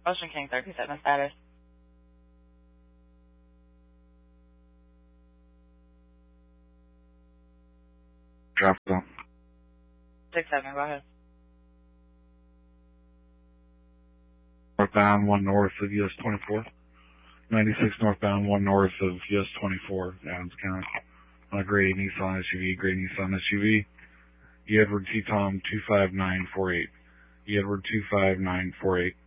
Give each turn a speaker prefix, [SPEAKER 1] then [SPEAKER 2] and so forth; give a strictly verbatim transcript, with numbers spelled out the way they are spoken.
[SPEAKER 1] Ocean King thirty-seven status.
[SPEAKER 2] Drop zone.
[SPEAKER 1] six seven, go ahead.
[SPEAKER 2] Northbound one north of U S twenty-four. ninety-six northbound one north of U S twenty-four, Adams County. On a gray Nissan S U V, gray Nissan S U V. E. Edward T. Tom two five nine four eight. E. Edward two five nine four eight.